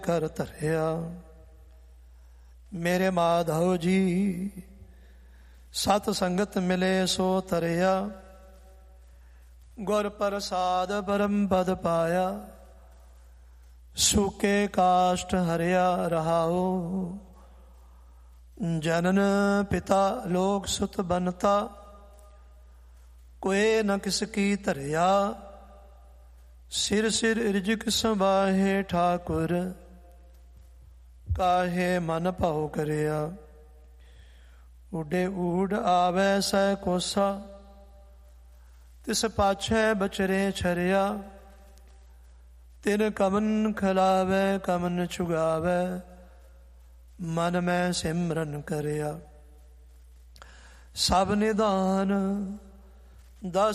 ਕਰ ਧਰਿਆ। ਮੇਰੇ ਮਾਧਵ ਜੀ ਸਤ ਸੰਗਤ ਮਿਲੇ ਸੋ ਤਰਿਆ। ਗੁਰ ਪ੍ਰਸਾਦ ਪਰਮ ਪਦ ਪਾਇਆ। ਸੂਕੇ ਕਾਸ਼ਟ ਹਰਿਆ ਰਹਾਓ। ਜਨਨ ਪਿਤਾ ਲੋਕ ਸੁਤ ਬਨਤਾ। ਕੋਏ ਨ ਕਿਸ ਕੀ ਧਰਿਆ। ਸਿਰ ਸਿਰ ਇਰਜਿਕ ਸੰਭਾਹੇ ਠਾਕੁਰ। ਕਾਹੇ ਮਨ ਭਾਉ ਕਰਿਆ। ਉਡੇ ਊੜ ਆਵੈ ਸੈ ਕੋਸਾ। ਤਿਸ ਪਾਛੈ ਬਚਰੇ ਛਰਿਆ। ਤਿਨ ਕਮਨ ਖਲਾਵੈ ਕਮਨ ਚੁਗਾਵੈ। ਮਨ ਮੈਂ ਸਿਮਰਨ ਕਰਿਆ। ਸਭ ਨਿਧਾਨ ਦਸ